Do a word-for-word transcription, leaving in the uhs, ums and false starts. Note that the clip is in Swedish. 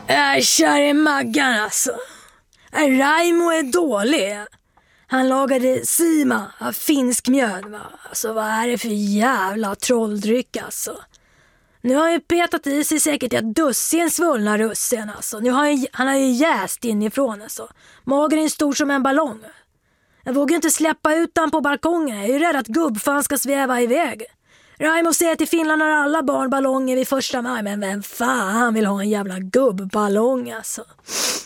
Äh, kär i Maggan alltså. Äh, Raimo är dålig. Han lagade sima av finsk mjöd, va? Alltså vad är det för jävla trolldryck alltså. Nu har han ju petat i sig säkert ett dussin svullna russin alltså. Nu har han, han har ju jäst inifrån alltså. Magen är stor som en ballong. Jag vågar inte släppa ut han på balkongen. Jag är ju rädd att gubbfan ska sväva iväg. Raimo säger till Finland har alla barn ballonger vid första maj. Men vem fan vill ha en jävla gubbballong alltså?